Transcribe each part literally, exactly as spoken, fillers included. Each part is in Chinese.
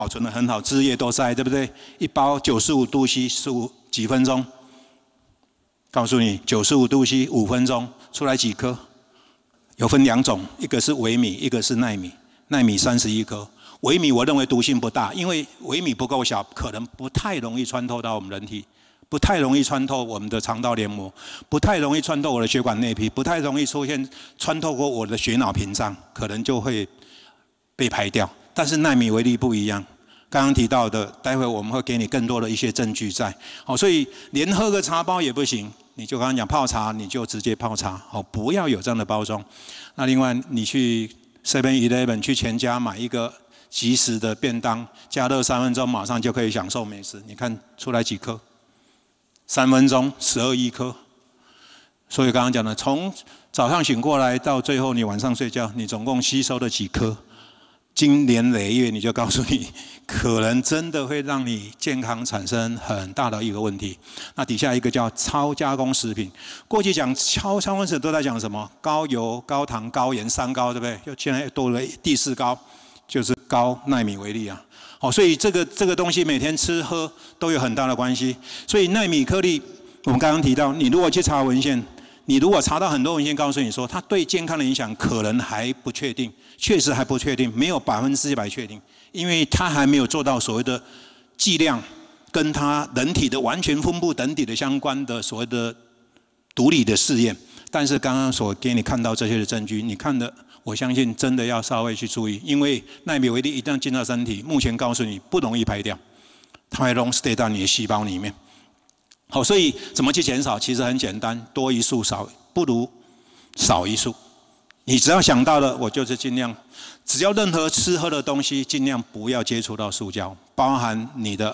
保存得很好，汁液都在，对不对？一包九十五度 C 十五几分钟，告诉你九十五度 C 五分钟出来几颗？有分两种，一个是微米，一个是奈米。奈米三十一颗，微米我认为毒性不大，因为微米不够小，可能不太容易穿透到我们人体，不太容易穿透我们的肠道黏膜，不太容易穿透我的血管内皮，不太容易出现穿透过我的血脑屏障，可能就会被排掉。但是奈米微粒不一样，刚刚提到的，待会我们会给你更多的一些证据在。好，所以连喝个茶包也不行，你就刚刚讲泡茶，你就直接泡茶，好，不要有这样的包装。那另外你去 seven eleven 去全家买一个即食的便当，加热三分钟，马上就可以享受美食。你看出来几颗？三分钟十二亿颗。所以刚刚讲的，从早上醒过来到最后你晚上睡觉，你总共吸收了几颗？经年累月，你就告诉你，可能真的会让你健康产生很大的一个问题。那底下一个叫超加工食品，过去讲超加工食品都在讲什么？高油、高糖、高盐三高，对不对？就现在多了第四高，就是高奈米微粒啊。好，所以这个这个东西每天吃喝都有很大的关系。所以奈米颗粒，我们刚刚提到，你如果去查文献，你如果查到很多文献告诉你说，它对健康的影响可能还不确定。确实还不确定，没有百分之一百确定，因为它还没有做到所谓的剂量跟它人体的完全分布等底的相关的所谓的毒理的试验。但是刚刚所给你看到这些的证据，你看的，我相信真的要稍微去注意，因为奈米微粒一旦进到身体，目前告诉你不容易排掉，它会 long stay 到你的细胞里面。好，所以怎么去减少？其实很简单，多一数少不如少一数。你只要想到了，我就是尽量，只要任何吃喝的东西，尽量不要接触到塑胶，包含你的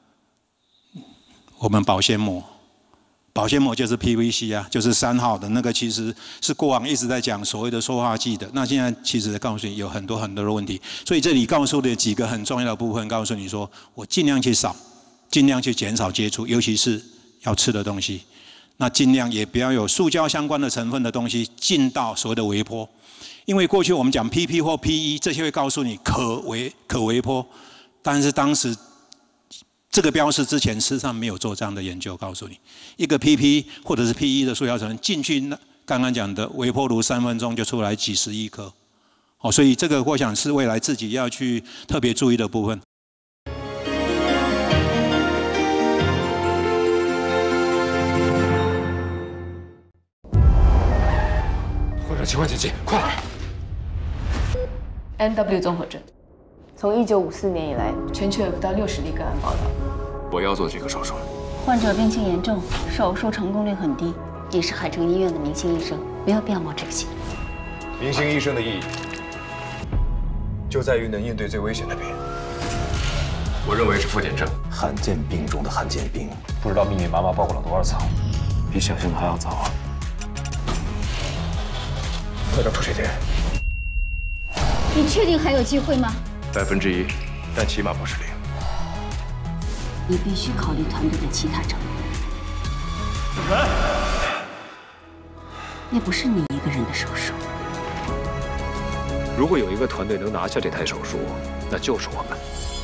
我们保鲜膜，保鲜膜就是 P V C 啊，就是三号的那个，其实是过往一直在讲所谓的塑化剂的。那现在其实告诉你有很多很多的问题，所以这里告诉的几个很重要的部分，告诉你说，我尽量去少，尽量去减少接触，尤其是要吃的东西。那尽量也不要有塑胶相关的成分的东西进到所谓的微波，因为过去我们讲 P P 或 P E 这些会告诉你可微可微波，但是当时这个标示之前事实上没有做这样的研究，告诉你一个 P P 或者是 P E 的塑胶成分进去，那刚刚讲的微波炉三分钟就出来几十亿颗，哦，所以这个我想是未来自己要去特别注意的部分。 情况紧急，快！ N W 综合症，从一九五四年以来，全球有不到六十例个案报道。 我要做这个手术。 患者病情严重，手术成功率很低。你是海城医院的明星医生，没有必要冒这个险。 明星医生的意义，就在于能应对最危险的病。我认为是复检症， 罕见病中的罕见病。 不知道密密麻麻包裹了多少层， 比想象的还要早啊！ 快到出血点！ 你确定还有机会吗？ 百分之一，但起码不是零。 你必须考虑团队的其他成员。 来， 那不是你一个人的手术。 如果有一个团队能拿下这台手术，那就是我们。